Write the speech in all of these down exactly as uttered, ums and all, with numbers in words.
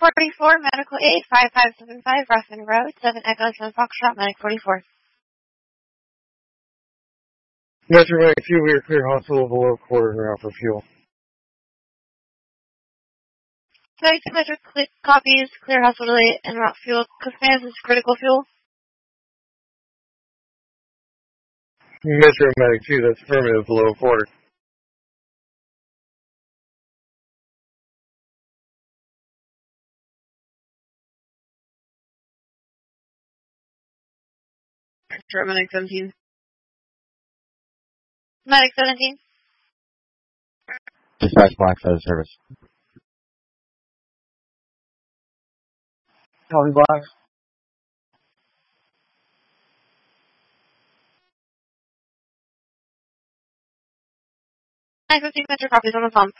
forty-four, Medical eight, five five seven five, Ruffin Road, seven Echo, seven Foxtrot, Medic forty-four. Metro Medic two, we are clear hospital below quarter now for fuel. Medic two, Metro cl- copies, clear hospital eight, and route fuel. Command is critical fuel. Metro Medic two, that's affirmative below quarter. Metro Medic seventeen. Medic seventeen. Dispatch Black Feather Service. Copy Black. nine fifteen, Metro copies on the pump.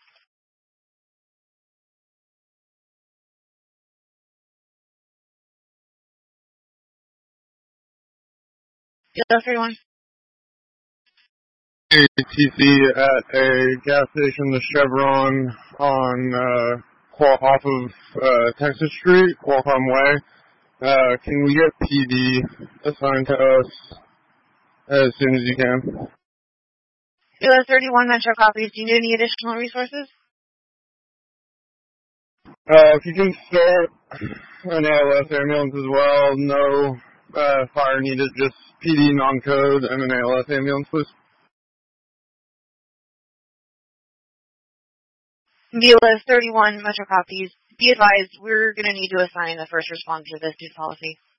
Yellow thirty-one. A T C at a gas station, the Chevron, on uh, Qual- off of uh, Texas Street, Qualcomm Way. Uh, can we get P D assigned to us as soon as you can? Yellow thirty-one, Metro copies. Do you need any additional resources? Uh, if you can start an A L S ambulance as well, no uh, fire needed, just P D non-code and an A L S ambulance, please. B L S thirty-one, Metro copies. Be advised, we're going to need to assign the first responder to this new policy.